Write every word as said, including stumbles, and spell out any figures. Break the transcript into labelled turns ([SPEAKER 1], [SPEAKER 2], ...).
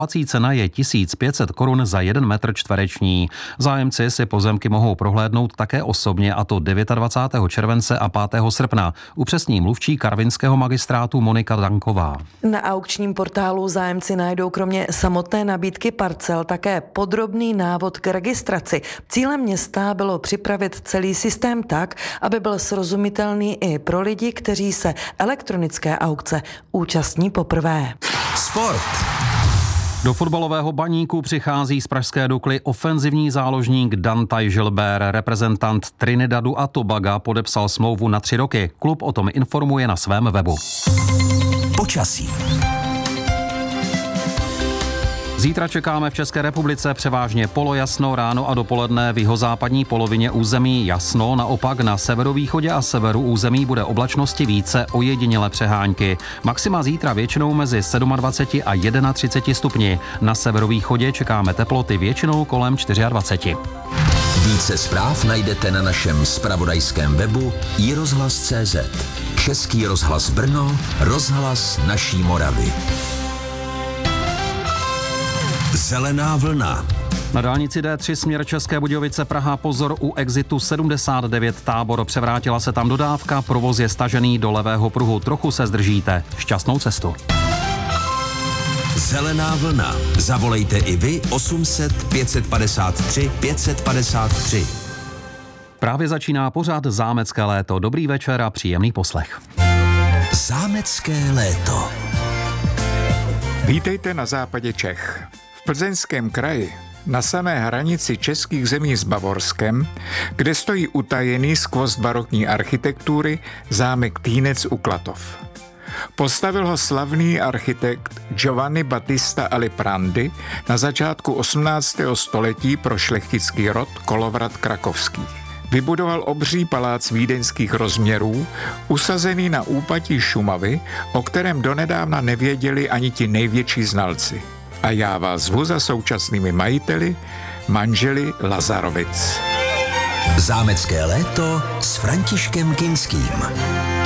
[SPEAKER 1] Cena je tisíc pět set korun za jeden metr čtvereční. Zájemci si pozemky mohou prohlédnout také osobně, a to dvacátého devátého července a pátého srpna. Upřesní mluvčí karvinského magistrátu Monika Danková.
[SPEAKER 2] Na aukčním portálu zájemci najdou kromě samotné nabídky parcel také podrobný návod k registraci. Cílem města bylo připravit celý systém tak, aby byl srozumitelný i pro lidi, kteří se elektronické aukce účastní poprvé.
[SPEAKER 3] Sport.
[SPEAKER 1] Do fotbalového Baníku přichází z pražské Dukly ofenzivní záložník Dantaj Gilbert. Reprezentant Trinidadu a Tobaga podepsal smlouvu na tři roky. Klub o tom informuje na svém webu.
[SPEAKER 3] Počasí.
[SPEAKER 1] Zítra čekáme v České republice převážně polojasno, ráno a dopoledne v jihozápadní polovině území jasno, naopak na severovýchodě a severu území bude oblačnosti více, ojedinělé přehánky. Maxima zítra většinou mezi dvaceti sedmi a třiceti jednou stupni. Na severovýchodě čekáme teploty většinou kolem dvaceti čtyř.
[SPEAKER 3] Více zpráv najdete na našem zpravodajském webu i rozhlas tečka cé zet. Český rozhlas Brno, rozhlas naší Moravy. Zelená vlna.
[SPEAKER 1] Na dálnici D tři směr České Budějovice Praha pozor u exitu sedmdesát devět Tábor. Převrátila se tam dodávka, provoz je stažený do levého pruhu. Trochu se zdržíte. Šťastnou cestu.
[SPEAKER 3] Zelená vlna. Zavolejte i vy osm set pět set padesát tři pět set padesát tři.
[SPEAKER 1] Právě začíná pořad Zámecké léto. Dobrý večer a příjemný poslech.
[SPEAKER 3] Zámecké léto.
[SPEAKER 4] Vítejte na západě Čech. V Plzeňském kraji, na samé hranici českých zemí s Bavorskem, kde stojí utajený skvost barokní architektury zámek Týnec u Klatov. Postavil ho slavný architekt Giovanni Battista Aliprandi na začátku osmnáctého století pro šlechtický rod Kolovrat krakovský. Vybudoval obří palác vídeňských rozměrů, usazený na úpatí Šumavy, o kterém donedávna nevěděli ani ti největší znalci. A já vás zvu za současnými majiteli, manželi Lazarovic.
[SPEAKER 3] Zámecké léto s Františkem Kinským.